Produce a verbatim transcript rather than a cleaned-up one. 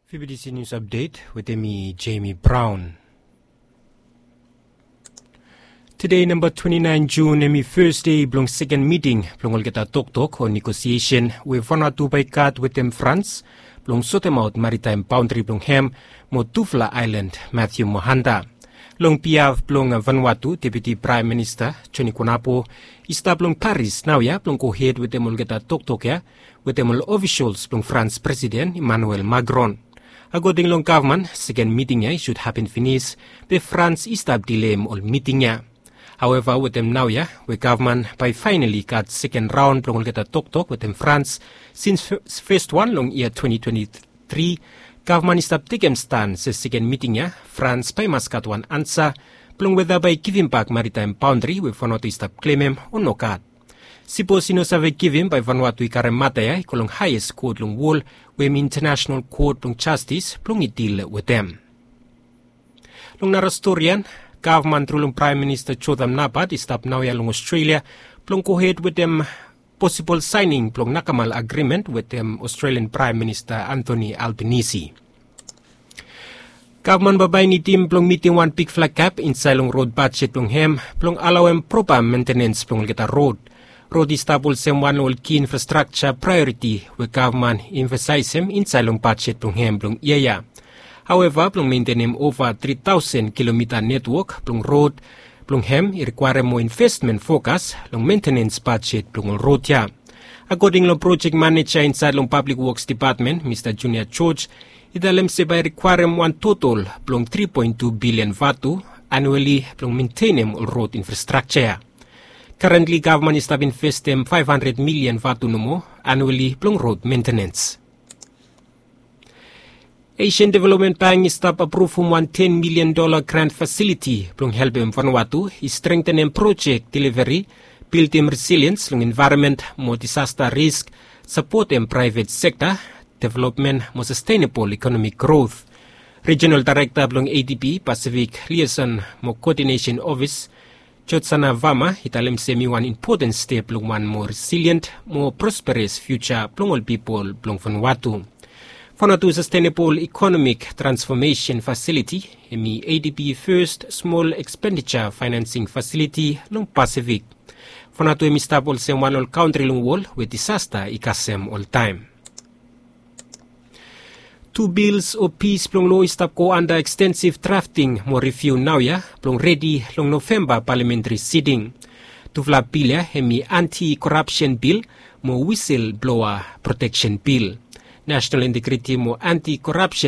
V B D C News Update with me, Jamie Brown. Today, number twenty-nine June, emi first day blong second meeting blong kita talk talk on negotiation with Vanuatu Baikat with them France blong sotem out maritime boundary blong hem mo Tufla Island Matthew Mohanda. Long piav blong Vanuatu Deputy Prime Minister Johnny Kunapo ista blong Paris now ya blong go ahead with them kita talk talk ya with them officials blong France President Emmanuel Macron. According long government, second meeting ya should happen finish be France istab delay all meeting ya. However, with them now ya, we government by finally got second round long get a talk talk with them France since first one long year twenty twenty-three. Government istab taking stand says second meeting ya France by must got one answer plong whether by giving back maritime boundary with Vanuatu istab claim him or no cut. Suppose no save given by Vanuatu ikarem mata ya ikolong highest court long wall wem international court long justice plong it deal with them. Long narastorian government through Prime Minister Chodam Napat is stop now ya long Australia plong go ahead with them possible signing plong nakamal agreement with them Australian Prime Minister Anthony Albanese. Government babay ni team plong meeting one big flag cap inside long road budget plong hem plong allow em proper maintenance plong kita road. Road istabul sem one all key infrastructure priority with government emphasize him inside long budget plong hem plong iya. However, plong maintain him over three thousand kilometer network plong road plong hem i require more investment focus long maintenance budget plong road ya. According long project manager inside long public works department Mister Junior George, idalem se by require him one total plong three point two billion vatu annually plong maintain him all road infrastructure. Currently, government is to invest in five hundred million vatu no more annually plong road maintenance. Asian Development Bank is to approve one ten million dollar grant facility plong help em Vanuatu is strengthening project delivery, build em resilience long environment, more disaster risk, support em private sector, development, more sustainable economic growth. Regional Director plong A D B Pacific Liaison more Coordination Office Jotsana Vama italem semi one important step plong one more resilient, more prosperous future plong all people plong Vanuatu. Vanuatu Sustainable Economic Transformation Facility, emi A D B First Small Expenditure Financing Facility long Pacific. Vanuatu emi stab all sem one all country long wall with disaster ikasem all time. Two bills or peace plong law istab go under extensive drafting more review now ya plong ready long November parliamentary sitting. Tufla bill ya emi anti-corruption bill mo whistleblower protection bill. National Integrity mo anti-corruption